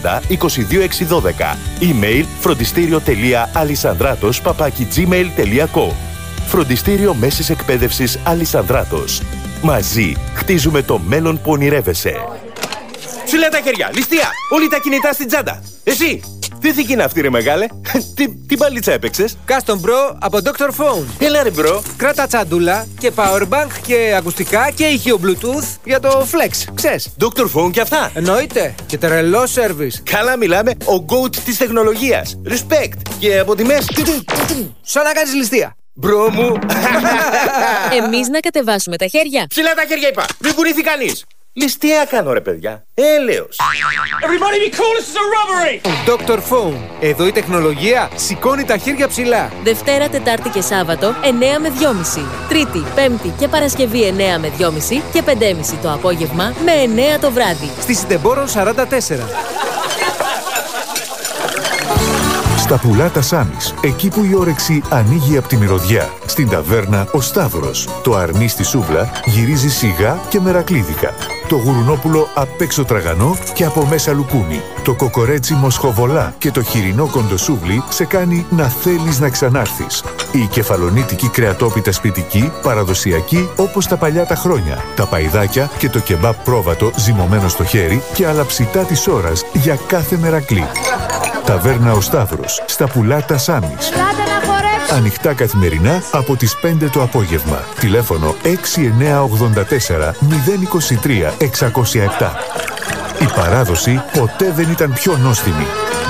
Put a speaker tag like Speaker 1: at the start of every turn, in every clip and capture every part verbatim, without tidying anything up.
Speaker 1: τριάντα είκοσι δύο έξι δώδεκα. Email φροντιστήριο.αλισανδράτος παπάκι τζιμέιλ τελεία κομ. Φροντιστήριο Μέσης Εκπαίδευσης Αλισανδράτος. Μαζί χτίζουμε το μέλλον που ονειρεύεσαι. Ψηλά τα χέρια, ληστεία! Όλοι τα κινητά στην τσάντα. Εσύ! Τι θήκη είναι αυτή ρε μεγάλε? Τι, τι μπαλίτσα έπαιξες?
Speaker 2: Custom Bro από Doctor Phone.
Speaker 1: Έλα ρε bro.
Speaker 2: Κράτα τσαντούλα και powerbank και ακουστικά και ηχείο Bluetooth για το Flex, ξέρεις.
Speaker 1: Doctor Phone και αυτά.
Speaker 2: Εννοείται. Και τρελό service.
Speaker 1: Καλά μιλάμε, ο GOAT της τεχνολογίας. Respect. Και από τιμές.
Speaker 2: Σαν να κάνεις ληστεία.
Speaker 1: Μπρο μου.
Speaker 3: Εμείς να κατεβάσουμε τα χέρια.
Speaker 1: Ψηλά τα χέρια είπα. Μην κουνήθει κανείς. Ληστεία κάνω ρε παιδιά. Έλεος.
Speaker 4: Everybody be cool, this is a robbery!
Speaker 2: Doctor Phone. Εδώ η τεχνολογία σηκώνει τα χέρια ψηλά.
Speaker 3: Δευτέρα, Τετάρτη και Σάββατο εννέα με δυόμιση. Τρίτη, Πέμπτη και Παρασκευή εννέα με δυόμιση και πέντε και μισή το απόγευμα με εννέα το βράδυ.
Speaker 2: Στη Συντεμπόρων σαράντα τέσσερα.
Speaker 5: Στα Πουλάτα Σάμις, εκεί που η όρεξη ανοίγει από τη μυρωδιά. Στην ταβέρνα ο Σταύρος. Το αρνί στη σούβλα γυρίζει σιγά και μερακλίδικα. Το γουρουνόπουλο απ' έξω τραγανό και από μέσα λουκούμι. Το κοκορέτσι μοσχοβολά και το χοιρινό κοντοσούβλι σε κάνει να θέλεις να ξανάρθεις. Η κεφαλονίτικη κρεατόπιτα σπιτική, παραδοσιακή όπως τα παλιά τα χρόνια. Τα παϊδάκια και το κεμπάπ πρόβατο ζυμωμένο στο χέρι και άλλα ψητά της ώρας για κάθε μερακλή. Ταβέρνα ο Σταύρος, στα Πουλάτα Σάμις. Ανοιχτά καθημερινά από τις πέντε το απόγευμα. Τηλέφωνο έξι εννέα ογδόντα τέσσερα μηδέν είκοσι τρία εξακόσια επτά. Η παράδοση ποτέ δεν ήταν πιο νόστιμη.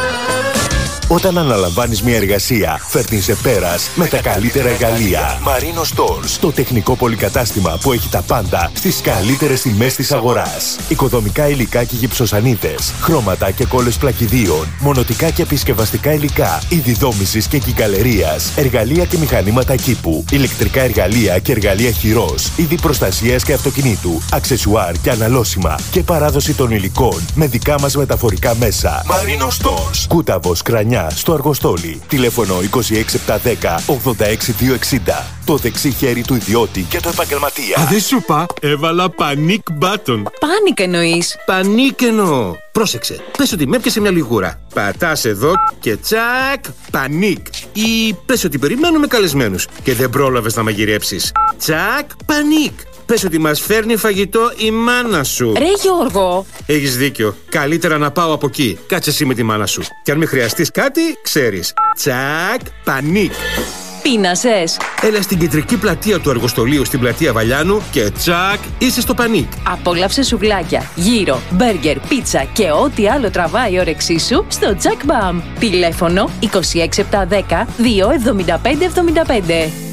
Speaker 1: Όταν αναλαμβάνεις μια εργασία, φέρνει σε πέρας με τα καλύτερα εργαλεία. Marino Stores, το τεχνικό πολυκατάστημα που έχει τα πάντα στις καλύτερες τιμές της αγοράς. Οικοδομικά υλικά και γυψοσανίδες, χρώματα και κόλλες πλακιδίων, μονοτικά και επισκευαστικά υλικά, είδη δόμησης και κυκαλερίας, εργαλεία και μηχανήματα κήπου, ηλεκτρικά εργαλεία και εργαλεία χειρός, είδη προστασίας και αυτοκινήτου, αξεσουάρ και αναλώσιμα και παράδοση των υλικών με δικά μας μεταφορικά μέσα. Marino Stores, Κούταβος, Κρανιά, στο Αργοστόλι. Τηλέφωνο είκοσι έξι επτακόσια δέκα ογδόντα έξι διακόσια εξήντα. Το δεξί χέρι του ιδιώτη και του επαγγελματία.
Speaker 6: Α, δεν σου είπα, έβαλα panic button.
Speaker 7: Πάνικ εννοείς?
Speaker 6: Πανίκ εννοώ. Πρόσεξε, πες ότι με έπιασε μια λιγούρα. Πατάς εδώ και τσακ, πανίκ. Ή πες ότι περιμένουμε καλεσμένους και δεν πρόλαβες να μαγειρέψεις. Τσακ, πανίκ. Πες ότι μας φέρνει φαγητό η μάνα σου.
Speaker 7: Ρε Γιώργο.
Speaker 6: Έχεις δίκιο. Καλύτερα να πάω από εκεί. Κάτσε εσύ με τη μάνα σου. Και αν με χρειαστείς κάτι, ξέρεις. Τσακ, πανίκ.
Speaker 7: Πείνασες?
Speaker 6: Έλα στην κεντρική πλατεία του Αργοστολίου στην πλατεία Βαλιάνου και τσακ, είσαι στο πανίκ.
Speaker 7: Απόλαυσε σουβλάκια, γύρο, μπέργκερ, πίτσα και ό,τι άλλο τραβάει η όρεξή σου στο Jack Bam. Τηλέφωνο είκοσι έξι επτακόσια δέκα δύο εβδομήντα πέντε εβδομήντα πέντε.